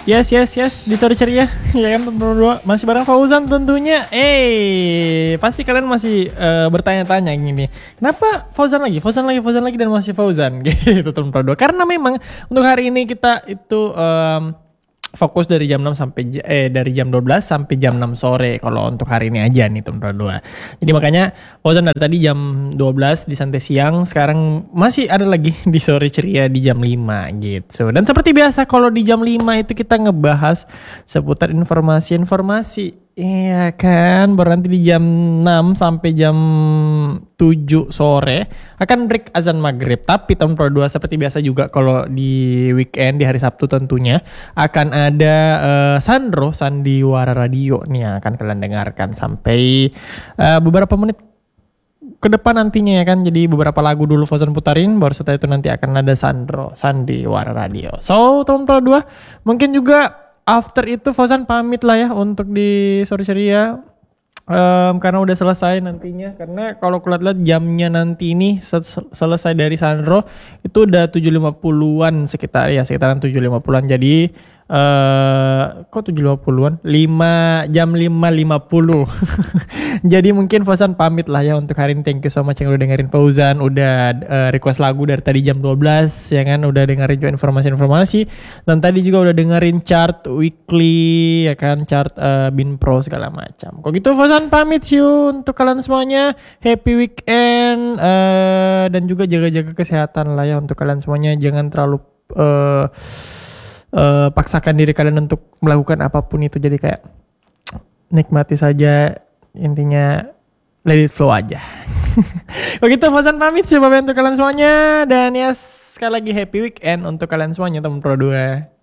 Yes, di Story Ceria. Ya kan, berdua masih bareng Fauzan tentunya. Pasti kalian masih bertanya-tanya gini. Kenapa Fauzan lagi dan masih Fauzan gitu teman berdua. Karena memang untuk hari ini kita itu fokus dari jam 6 sampai dari jam 12 sampai jam 6 sore kalau untuk hari ini aja nih teman berdua. Jadi makanya Fauzan dari tadi jam 12 di santai siang, sekarang masih ada lagi di Story Ceria di jam 5 gitu. Dan seperti biasa kalau di jam 5 itu kita ngebahas seputar informasi-informasi. Iya kan, berarti di jam 6 sampai jam 7 sore akan break azan maghrib. Tapi tahun Pro 2 seperti biasa juga kalau di weekend, di hari Sabtu tentunya akan ada Sandiwara Radio nih yang akan kalian dengarkan sampai beberapa menit ke depan nantinya ya kan. Jadi beberapa lagu dulu Fauzan putarin, baru setelah itu nanti akan ada Sandiwara Radio. So tahun Pro 2 mungkin juga after itu Fauzan pamit lah ya untuk di Story Ceria karena udah selesai nantinya. Karena kalau kulihat jamnya nanti ini selesai dari Sandro itu udah 7.50-an sekitaran 7.50-an. Jadi kok 7.50-an? 5 jam 5.50. Jadi mungkin Fauzan pamit lah ya untuk hari ini. Thank you so much yang udah dengerin Fauzan, udah request lagu dari tadi jam 12 ya kan, udah dengerin juga informasi-informasi, dan tadi juga udah dengerin chart weekly ya kan, chart Bin Pro segala macam. Kok gitu Fauzan pamit, see you untuk kalian semuanya. Happy weekend dan juga jaga-jaga kesehatan lah ya untuk kalian semuanya. Jangan terlalu paksakan diri kalian untuk melakukan apapun itu. Jadi kayak nikmati saja, intinya let it flow aja. Begitu Fauzan pamit sih untuk kalian semuanya. Dan ya sekali lagi happy weekend untuk kalian semuanya teman Pro 2.